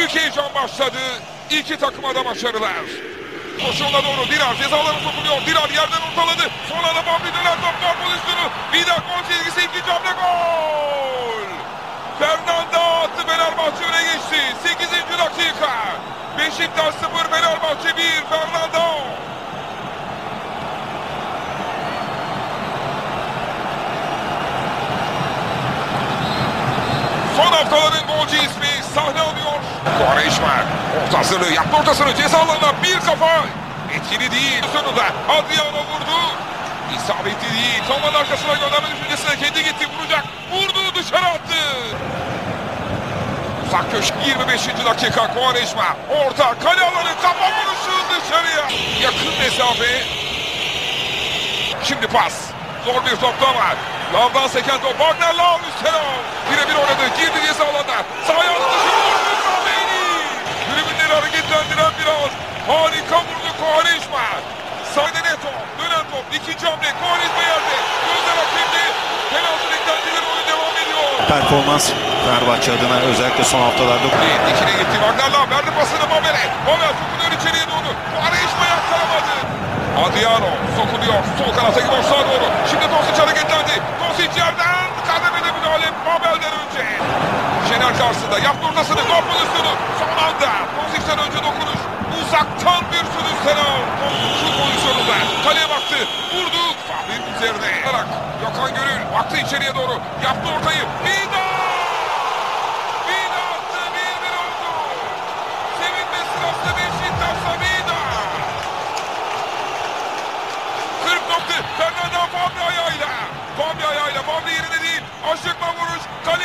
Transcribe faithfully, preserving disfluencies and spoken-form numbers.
Büyük heyecan başladı. İki takıma da başarılar. Koşuğuna doğru Dirar ceza alanına sokuluyor. Dirar yerden ortaladı. Sonra da Bambi dönen top gol pozisyonu. Vida gol çizgisi, ikinci hamle gol. Fernando attı, Fenerbahçe öne geçti. sekizinci dakika. Beşiktaş sıfır, Fenerbahçe bir. Fernando. Son haftaların golcü ismi sahne alıyor. Quaresma orta hazırlığı yaptı, ortasını ceza alanına bir kafa. Etkili değil. Sonunda Adriano vurdu. İsabetli değil. Toman arkasına gönderme düşüncesine kendi gitti. Vuracak. Vurdu, dışarı attı. Uzak köşk, yirmi beşinci dakika. Quaresma orta kale alanı, kafa vuruşu dışarıya. Yakın mesafe. Şimdi pas. Zor bir top da var. Lavdan seken top. Wagner Lav üstüne. Birebir oynadı. Girdi ceza alanda. Sahaya aldı, dışı vurdu. Sabeni. Tribünleri hareketlendiren bir an. Harika vurdu Quaresma. Sahne net top. Dönen top. İkinci hamle. Quaresma yerde. Gözler hakimdi. Penaltı beklentileri, oyun devam ediyor. Performans Fenerbahçe adına özellikle son haftalarda. Dikine gitti. Wagner Lav verdi pasını Mabel'e. Mabel sokuluyor içeriye doğru. Quaresma yakalamadı. Adriano sokuluyor. Sol kanata gidiyor, sağa doğru. Şimdi Dosic hareketlendi. Dosic yerden kademede müdahale Mabel'den önce. Şener karşısında yaptı ortasını. Gol pozisyonu. Son anda Dosic'ten önce dokunuş. Uzaktan bir sürü selam. Şu pozisyonunda kaleye baktı. Vurdu. Fahri'nin üzerine. Gökhan Gönül baktı içeriye doğru. Yaptı ortayı. Vida! Vida attı. bir bir oldu. Sevinme sırası Beşiktaş'ta Vida. Kırık nokta. Fernando Bambi ayağıyla. Bambi ayağıyla. Bambi yerine değil. Aşık